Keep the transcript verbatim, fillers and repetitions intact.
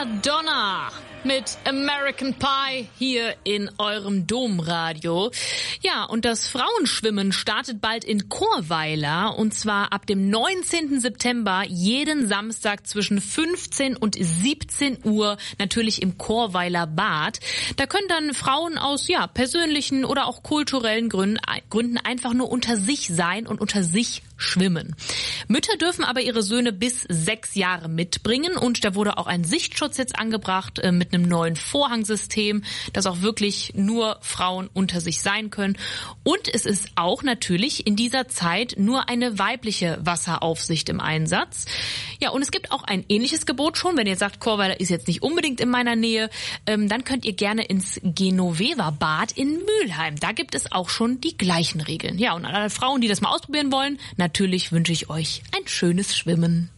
Madonna mit American Pie hier in eurem Domradio. Ja, und das Frauenschwimmen startet bald in Chorweiler und zwar ab dem neunzehnten September jeden Samstag zwischen fünfzehn und siebzehn Uhr, natürlich im Chorweiler Bad. Da können dann Frauen aus ja persönlichen oder auch kulturellen Gründen, Gründen einfach nur unter sich sein und unter sich schwimmen. Mütter dürfen aber ihre Söhne bis sechs Jahre mitbringen und da wurde auch ein Sichtschutz jetzt angebracht äh, mit einem neuen Vorhangsystem, dass auch wirklich nur Frauen unter sich sein können. Und es ist auch natürlich in dieser Zeit nur eine weibliche Wasseraufsicht im Einsatz. Ja, und es gibt auch ein ähnliches Gebot schon, wenn ihr sagt, Chorweiler ist jetzt nicht unbedingt in meiner Nähe, ähm, dann könnt ihr gerne ins Genoveva Bad in Mülheim. Da gibt es auch schon die gleichen Regeln. Ja, und an alle Frauen, die das mal ausprobieren wollen, natürlich wünsche ich euch ein schönes Schwimmen.